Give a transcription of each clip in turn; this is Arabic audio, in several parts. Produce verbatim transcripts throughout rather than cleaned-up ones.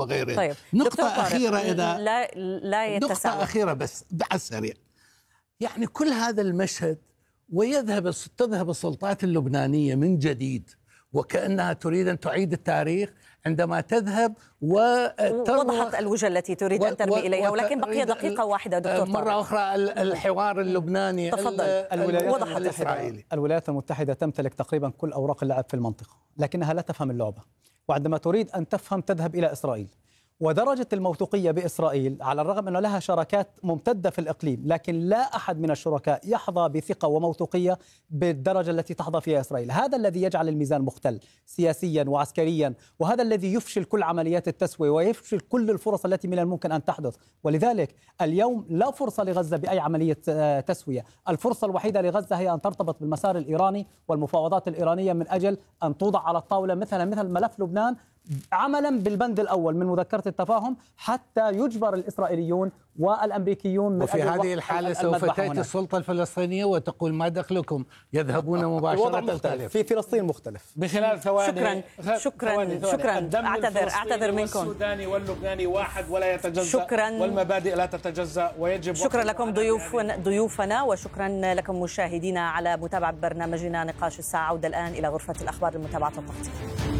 وغيرها. طيب. نقطة أخيرة إذا لا لا يتسع. نقطة أخيرة بس على السريع. يعني كل هذا المشهد ويذهب تذهب السلطات اللبنانية من جديد وكأنها تريد أن تعيد التاريخ عندما تذهب ووضحت الوجهة التي تريد أن ترمي إليها، ولكن بقي دقيقة واحدة دكتور مرة طارق. أخرى الحوار اللبناني. تفضل. الولايات المتحدة, الولايات المتحدة تمتلك تقريبا كل أوراق اللعب في المنطقة، لكنها لا تفهم اللعبة، وعندما تريد أن تفهم تذهب إلى إسرائيل. ودرجة الموثوقية بإسرائيل على الرغم أنه لها شراكات ممتدة في الإقليم، لكن لا أحد من الشركاء يحظى بثقة وموثوقية بالدرجة التي تحظى فيها إسرائيل. هذا الذي يجعل الميزان مختل سياسيا وعسكريا، وهذا الذي يفشل كل عمليات التسوية ويفشل كل الفرص التي من الممكن أن تحدث. ولذلك اليوم لا فرصة لغزة بأي عملية تسوية. الفرصة الوحيدة لغزة هي أن ترتبط بالمسار الإيراني والمفاوضات الإيرانية من أجل أن توضع على الطاولة مثل مثل ملف لبنان، عملا بالبند الأول من مذكرة التفاهم، حتى يجبر الإسرائيليون والأمريكيون من وفي هذه الحالة سوف تأتي السلطة الفلسطينية وتقول ما دخلكم، يذهبون مباشرة. في فلسطين مختلف بخلال ثواني. شكرا شكرا شكرا. أعتذر أعتذر منكم. السوداني واللبناني واحد ولا يتجزأ. شكرا. والمبادئ لا تتجزأ ويجب. شكرا لكم ضيوف ضيوفنا، وشكرا لكم مشاهدينا على متابعة برنامجنا نقاش الساعة. عودة الآن إلى غرفة الأخبار لمتابعة التغطية.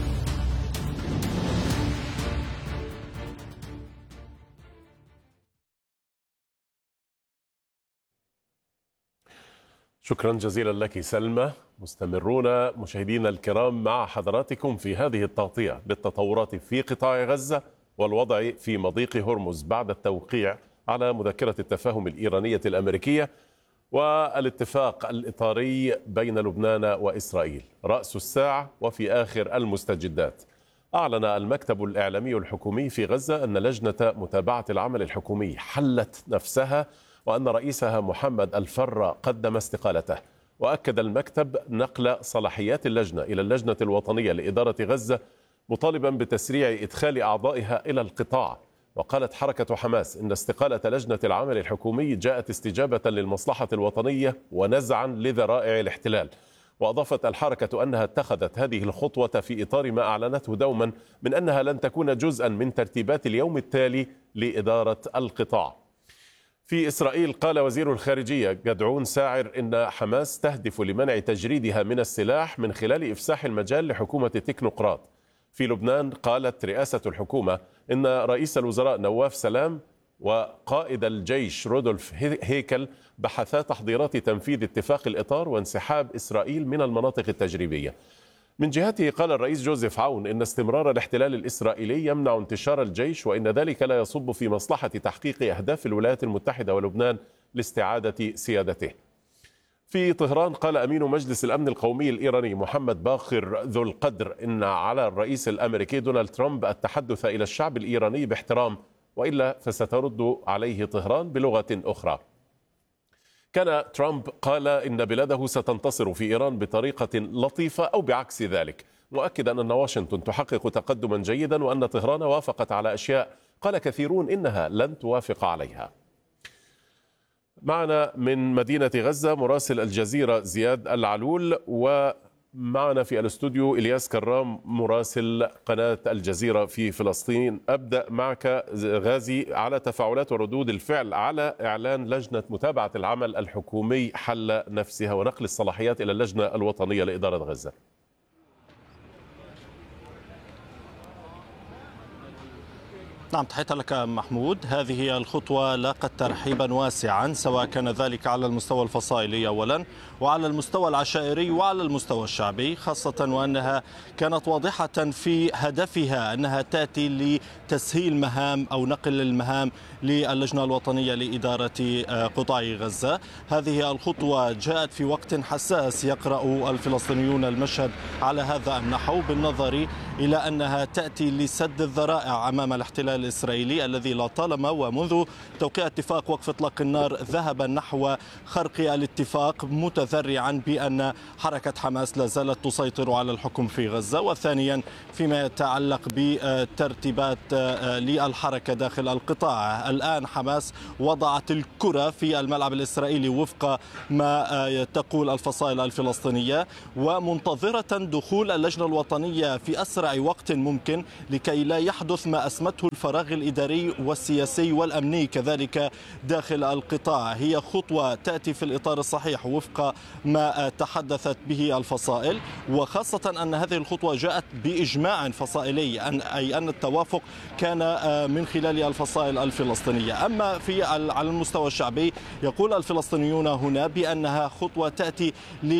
شكرا جزيلا لك سلمى. مستمرون مشاهدينا الكرام مع حضراتكم في هذه التغطية بالتطورات في قطاع غزة والوضع في مضيق هرمز بعد التوقيع على مذكرة التفاهم الإيرانية الأمريكية والاتفاق الإطاري بين لبنان وإسرائيل. رأس الساعة وفي آخر المستجدات. أعلن المكتب الإعلامي الحكومي في غزة أن لجنة متابعة العمل الحكومي حلت نفسها، وأن رئيسها محمد الفرة قدم استقالته. وأكد المكتب نقل صلاحيات اللجنة إلى اللجنة الوطنية لإدارة غزة، مطالبا بتسريع إدخال أعضائها إلى القطاع. وقالت حركة حماس إن استقالة لجنة العمل الحكومي جاءت استجابة للمصلحة الوطنية ونزعا لذرائع الاحتلال. وأضافت الحركة أنها اتخذت هذه الخطوة في إطار ما أعلنته دوما من أنها لن تكون جزءا من ترتيبات اليوم التالي لإدارة القطاع. في إسرائيل قال وزير الخارجية جدعون ساعر إن حماس تهدف لمنع تجريدها من السلاح من خلال إفساح المجال لحكومة التكنوقراط. في لبنان قالت رئاسة الحكومة إن رئيس الوزراء نواف سلام وقائد الجيش رودولف هيكل بحثا تحضيرات تنفيذ اتفاق الإطار وانسحاب إسرائيل من المناطق التجريبية. من جهته قال الرئيس جوزيف عون إن استمرار الاحتلال الإسرائيلي يمنع انتشار الجيش، وإن ذلك لا يصب في مصلحة تحقيق أهداف الولايات المتحدة ولبنان لاستعادة سيادته. في طهران قال أمين مجلس الأمن القومي الإيراني محمد باقر ذو القدر إن على الرئيس الأمريكي دونالد ترامب التحدث إلى الشعب الإيراني باحترام، وإلا فسترد عليه طهران بلغة أخرى. كان ترامب قال إن بلاده ستنتصر في إيران بطريقة لطيفة أو بعكس ذلك، مؤكدا أن واشنطن تحقق تقدما جيدا وأن طهران وافقت على أشياء قال كثيرون إنها لن توافق عليها. معنا من مدينة غزة مراسل الجزيرة زياد العلول، ومعنا في الاستوديو إلياس كرام مراسل قناة الجزيرة في فلسطين. أبدأ معك غازي على تفاعلات وردود الفعل على إعلان لجنة متابعة العمل الحكومي حل نفسها ونقل الصلاحيات إلى اللجنة الوطنية لإدارة غزة. نعم، تحية لك محمود. هذه الخطوة لاقت ترحيبا واسعا، سواء كان ذلك على المستوى الفصائلي أولا وعلى المستوى العشائري وعلى المستوى الشعبي، خاصة وأنها كانت واضحة في هدفها أنها تأتي لتسهيل مهام أو نقل المهام للجنة الوطنية لإدارة قطاع غزة. هذه الخطوة جاءت في وقت حساس يقرأ الفلسطينيون المشهد على هذا النحو، بالنظر إلى أنها تأتي لسد الذرائع أمام الاحتلال الإسرائيلي الذي لطالما ومنذ توقيع اتفاق وقف إطلاق النار ذهب نحو خرق الاتفاق، متذرعا بأن حركة حماس لا زالت تسيطر على الحكم في غزة. وثانيا فيما يتعلق بترتيبات للحركة داخل القطاع، الآن حماس وضعت الكرة في الملعب الإسرائيلي وفق ما تقول الفصائل الفلسطينية، ومنتظرة دخول اللجنة الوطنية في أسرع بأسرع وقت ممكن لكي لا يحدث ما أسمته الفراغ الإداري والسياسي والأمني كذلك داخل القطاع. هي خطوة تأتي في الإطار الصحيح وفق ما تحدثت به الفصائل، وخاصة أن هذه الخطوة جاءت بإجماع فصائلي، أي أن التوافق كان من خلال الفصائل الفلسطينية. أما في على المستوى الشعبي يقول الفلسطينيون هنا بأنها خطوة تأتي ل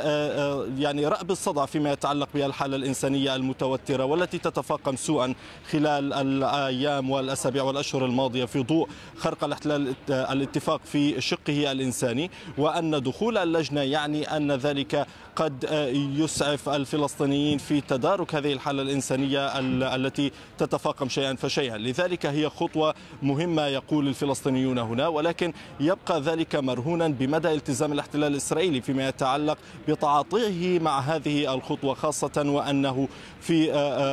يعني رأب الصدع فيما يتعلق بالحالة الإنسانية المتوترة والتي تتفاقم سوءا خلال الأيام والأسابيع والأشهر الماضية في ضوء خرق الاحتلال الاتفاق في شقه الإنساني، وأن دخول اللجنة يعني أن ذلك قد يسعف الفلسطينيين في تدارك هذه الحالة الإنسانية التي تتفاقم شيئا فشيئا. لذلك هي خطوة مهمة يقول الفلسطينيون هنا، ولكن يبقى ذلك مرهونا بمدى التزام الاحتلال الإسرائيلي فيما يتعلق بتعاطيه مع هذه الخطوة، خاصة وأنه في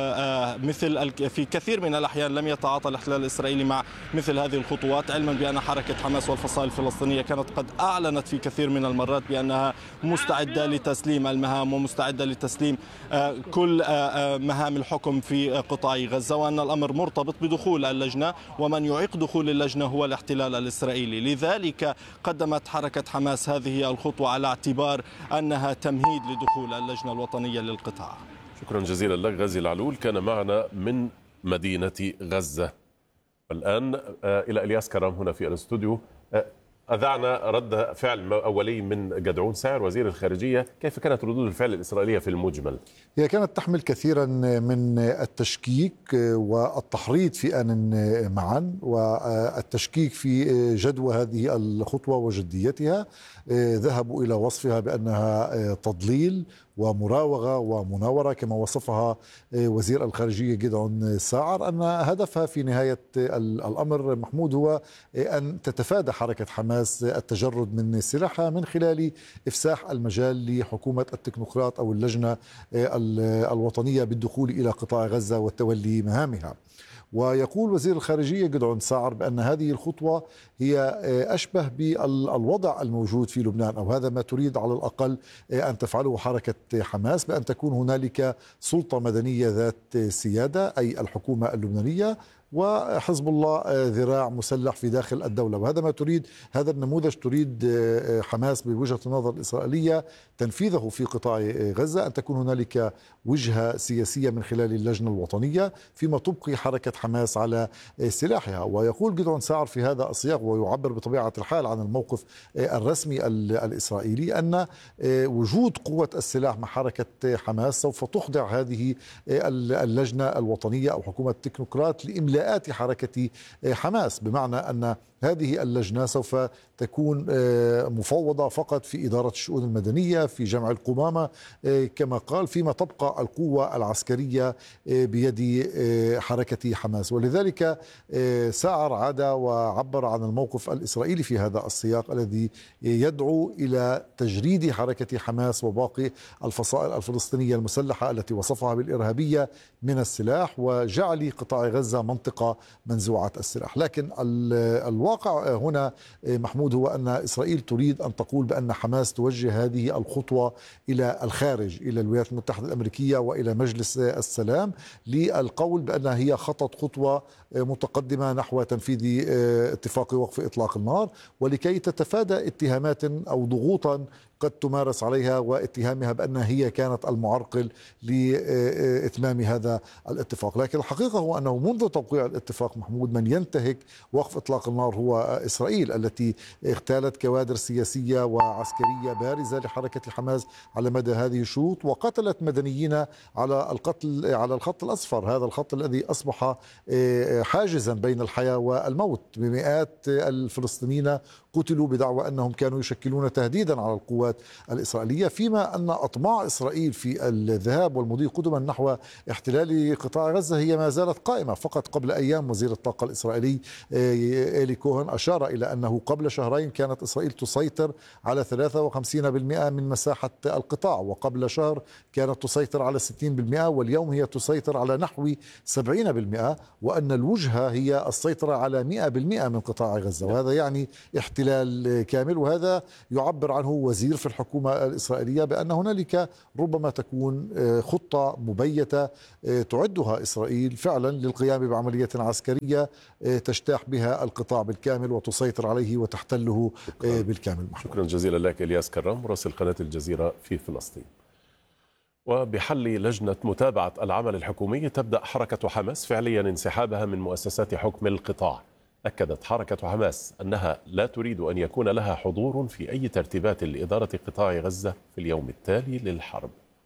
مثل في كثير من الأحيان لم يتعاطى الاحتلال الإسرائيلي مع مثل هذه الخطوات، علما بأن حركة حماس والفصائل الفلسطينية كانت قد أعلنت في كثير من المرات بأنها مستعدة لتسليم المهام ومستعدة لتسليم كل مهام الحكم في قطاع غزة، وأن الأمر مرتبط بدخول اللجنة، ومن يعيق دخول اللجنة هو الاحتلال الإسرائيلي. لذلك قدمت حركة حماس هذه الخطوة على اعتبار أنها تمهيد لدخول اللجنة الوطنية للقطاع. شكرا جزيلا لك غازي العلول، كان معنا من مدينة غزة. الآن إلى إلياس كرام هنا في الاستوديو. أذعنا رد فعل أولي من جدعون ساعر وزير الخارجية، كيف كانت ردود الفعل الإسرائيلية في المجمل؟ هي كانت تحمل كثيرا من التشكيك والتحريض في آن معا، والتشكيك في جدوى هذه الخطوة وجديتها. ذهبوا إلى وصفها بأنها تضليل ومراوغة ومناورة كما وصفها وزير الخارجية جدعون ساعر، أن هدفها في نهاية الأمر محمود هو أن تتفادى حركة حماس التجرد من سلاحها من خلال إفساح المجال لحكومة التكنوقراط أو اللجنة الوطنية بالدخول إلى قطاع غزة والتولي مهامها. ويقول وزير الخارجية جدعون ساعر بأن هذه الخطوة هي أشبه بالوضع الموجود في لبنان، أو هذا ما تريد على الأقل أن تفعله حركة حماس، بأن تكون هنالك سلطة مدنية ذات سيادة أي الحكومة اللبنانية، وحزب الله ذراع مسلح في داخل الدولة. وهذا ما تريد، هذا النموذج تريد حماس بوجهة النظر الإسرائيلية تنفيذه في قطاع غزة، أن تكون هنالك وجهة سياسية من خلال اللجنة الوطنية فيما تبقي حركة حماس على سلاحها. ويقول جدعون ساعر في هذا السياق ويعبر بطبيعة الحال عن الموقف الرسمي الإسرائيلي أن وجود قوة السلاح مع حركة حماس سوف تخضع هذه اللجنة الوطنية أو حكومة التكنوقراط لإملاء آتي حركة حماس، بمعنى أن هذه اللجنة سوف تكون مفوضة فقط في إدارة الشؤون المدنية، في جمع القمامة كما قال، فيما تبقى القوة العسكرية بيد حركة حماس. ولذلك ساعر عاد وعبر عن الموقف الإسرائيلي في هذا السياق الذي يدعو إلى تجريد حركة حماس وباقي الفصائل الفلسطينية المسلحة التي وصفها بالإرهابية من السلاح، وجعل قطاع غزة منطقة منزوعة السلاح. لكن الواقع الواقع هنا محمود هو أن إسرائيل تريد أن تقول بأن حماس توجه هذه الخطوة إلى الخارج، إلى الولايات المتحدة الأمريكية وإلى مجلس السلام، للقول بأنها هي خطت خطوة متقدمة نحو تنفيذ اتفاق وقف إطلاق النار، ولكي تتفادى اتهامات أو ضغوطا قد تمارس عليها واتهامها بأنها هي كانت المعرقل لإتمام هذا الاتفاق. لكن الحقيقة هو أنه منذ توقيع الاتفاق محمود من ينتهك وقف إطلاق النار هو إسرائيل، التي اغتالت كوادر سياسية وعسكرية بارزة لحركة حماس على مدى هذه الشوط، وقتلت مدنيين على القتل على الخط الأصفر، هذا الخط الذي أصبح حاجزا بين الحياة والموت، بمئات الفلسطينيين قتلوا بدعوى أنهم كانوا يشكلون تهديدا على القوات الإسرائيلية، فيما أن أطماع إسرائيل في الذهاب والمضي قدما نحو احتلال قطاع غزة هي ما زالت قائمة. فقط قبل أيام وزير الطاقة الإسرائيلي إيلي كوهن أشار إلى أنه قبل شهرين كانت إسرائيل تسيطر على ثلاثة وخمسين بالمئة من مساحة القطاع، وقبل شهر كانت تسيطر على ستين بالمئة، واليوم هي تسيطر على نحو سبعين بالمئة، وأن الوجهة هي السيطرة على مئة بالمئة من قطاع غزة، وهذا يعني احتلال احتلال كامل، وهذا يعبر عنه وزير في الحكومة الإسرائيلية بأن هنالك ربما تكون خطة مبيتة تعدها إسرائيل فعلا للقيام بعملية عسكرية تجتاح بها القطاع بالكامل وتسيطر عليه وتحتله بالكامل. شكرا جزيلا لك إلياس كرام مراسل قناة الجزيرة في فلسطين. وبحل لجنة متابعة العمل الحكومي تبدأ حركة حماس فعليا انسحابها من مؤسسات حكم القطاع. أكدت حركة حماس أنها لا تريد أن يكون لها حضور في أي ترتيبات لإدارة قطاع غزة في اليوم التالي للحرب.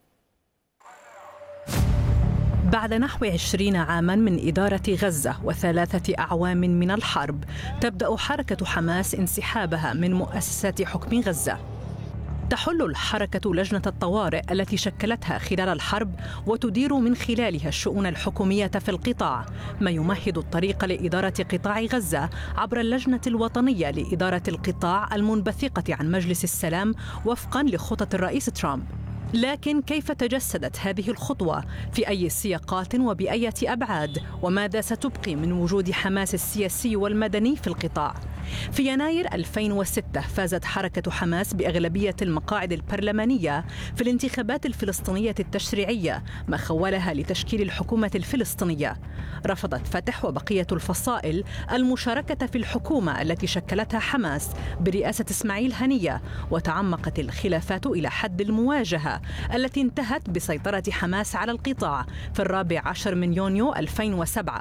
بعد نحو عشرين عاما من إدارة غزة وثلاثة أعوام من الحرب، تبدأ حركة حماس انسحابها من مؤسسات حكم غزة. تحل الحركة لجنة الطوارئ التي شكلتها خلال الحرب وتدير من خلالها الشؤون الحكومية في القطاع، ما يمهد الطريق لإدارة قطاع غزة عبر اللجنة الوطنية لإدارة القطاع المنبثقة عن مجلس السلام وفقاً لخطط الرئيس ترامب. لكن كيف تجسدت هذه الخطوة؟ في أي سياقات وبأية أبعاد؟ وماذا ستبقي من وجود حماس السياسي والمدني في القطاع؟ في يناير ألفين وستة فازت حركة حماس بأغلبية المقاعد البرلمانية في الانتخابات الفلسطينية التشريعية، ما خولها لتشكيل الحكومة الفلسطينية. رفضت فتح وبقية الفصائل المشاركة في الحكومة التي شكلتها حماس برئاسة إسماعيل هنية، وتعمقت الخلافات إلى حد المواجهة التي انتهت بسيطرة حماس على القطاع في الرابع عشر من يونيو ألفين وسبعة.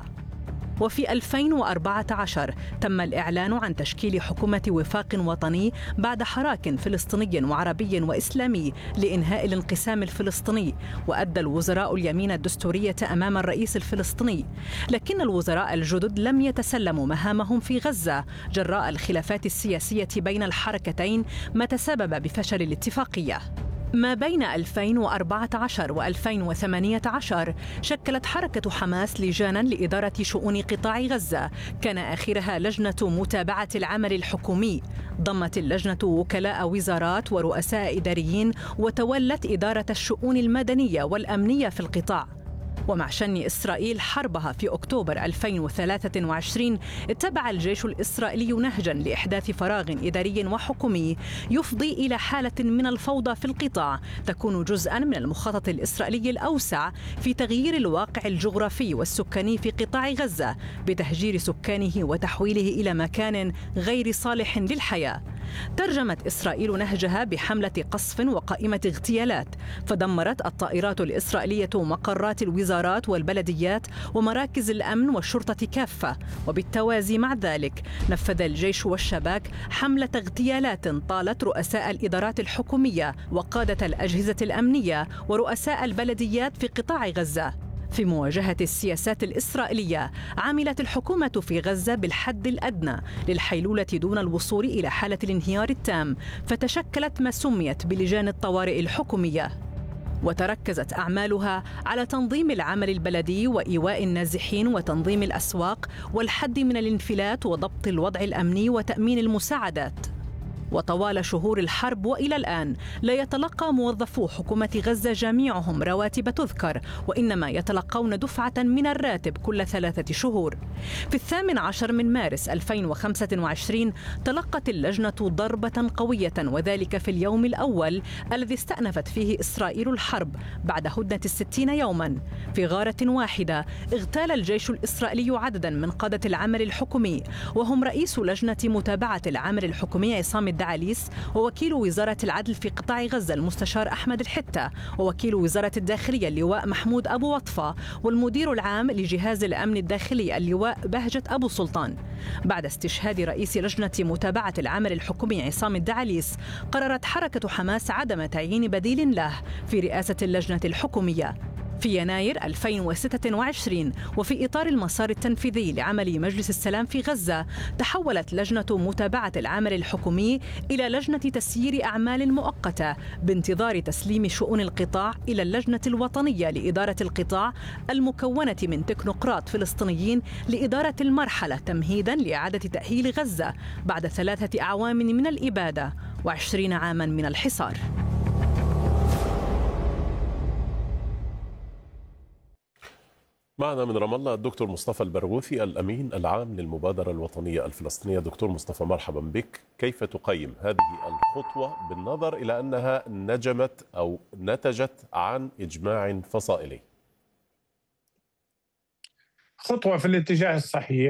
وفي ألفين وأربعة عشر تم الإعلان عن تشكيل حكومة وفاق وطني بعد حراك فلسطيني وعربي وإسلامي لإنهاء الانقسام الفلسطيني، وأدى الوزراء اليمين الدستورية أمام الرئيس الفلسطيني. لكن الوزراء الجدد لم يتسلموا مهامهم في غزة جراء الخلافات السياسية بين الحركتين، ما تسبب بفشل الاتفاقية. ما بين ألفين وأربعة عشر وألفين وثمانية عشر شكلت حركة حماس لجانا لإدارة شؤون قطاع غزة، كان آخرها لجنة متابعة العمل الحكومي. ضمت اللجنة وكلاء وزارات ورؤساء إداريين، وتولت إدارة الشؤون المدنية والأمنية في القطاع. ومع شن إسرائيل حربها في أكتوبر ألفين وثلاثة وعشرين، اتبع الجيش الإسرائيلي نهجا لإحداث فراغ إداري وحكومي يفضي إلى حالة من الفوضى في القطاع، تكون جزءا من المخطط الإسرائيلي الأوسع في تغيير الواقع الجغرافي والسكاني في قطاع غزة بتهجير سكانه وتحويله إلى مكان غير صالح للحياة. ترجمت إسرائيل نهجها بحملة قصف وقائمة اغتيالات، فدمرت الطائرات الإسرائيلية مقرات الوزارات والبلديات ومراكز الأمن والشرطة كافة. وبالتوازي مع ذلك نفذ الجيش والشباك حملة اغتيالات طالت رؤساء الإدارات الحكومية وقادة الأجهزة الأمنية ورؤساء البلديات في قطاع غزة. في مواجهة السياسات الإسرائيلية عملت الحكومة في غزة بالحد الأدنى للحيلولة دون الوصول إلى حالة الانهيار التام، فتشكلت ما سميت بلجان الطوارئ الحكومية، وتركزت أعمالها على تنظيم العمل البلدي وإيواء النازحين وتنظيم الأسواق والحد من الانفلات وضبط الوضع الأمني وتأمين المساعدات. وطوال شهور الحرب وإلى الآن لا يتلقى موظفو حكومة غزة جميعهم رواتب تذكر، وإنما يتلقون دفعة من الراتب كل ثلاثة شهور. في الثامن عشر من مارس ألفين وخمسة وعشرين تلقت اللجنة ضربة قوية، وذلك في اليوم الأول الذي استأنفت فيه إسرائيل الحرب بعد هدنة الستين يوما. في غارة واحدة اغتال الجيش الإسرائيلي عددا من قادة العمل الحكومي، وهم رئيس لجنة متابعة العمل الحكومي عصام الدعاليس، ووكيل وزارة العدل في قطاع غزة المستشار أحمد الحتة، ووكيل وزارة الداخلية اللواء محمود أبو وطفة، والمدير العام لجهاز الأمن الداخلي اللواء بهجة أبو سلطان. بعد استشهاد رئيس لجنة متابعة العمل الحكومي عصام الدعاليس، قررت حركة حماس عدم تعيين بديل له في رئاسة اللجنة الحكومية. في يناير ألفين وستة وعشرين وفي إطار المسار التنفيذي لعمل مجلس السلام في غزة، تحولت لجنة متابعة العمل الحكومي إلى لجنة تسيير أعمال مؤقتة بانتظار تسليم شؤون القطاع إلى اللجنة الوطنية لإدارة القطاع المكونة من تكنوقراط فلسطينيين لإدارة المرحلة تمهيدا لإعادة تأهيل غزة بعد ثلاثة أعوام من الإبادة وعشرين عاما من الحصار. معنا من رام الله الدكتور مصطفى البرغوثي الأمين العام للمبادرة الوطنية الفلسطينية. دكتور مصطفى مرحبا بك. كيف تقيم هذه الخطوة بالنظر إلى أنها نجمت أو نتجت عن إجماع فصائلي؟ خطوة في الاتجاه الصحيح.